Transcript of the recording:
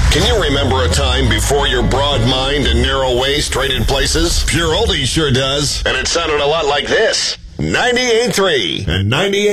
Can you remember a time before your broad mind and narrow waist traded places? Pure Oldies sure does. And it sounded a lot like this. 98.3 and 98.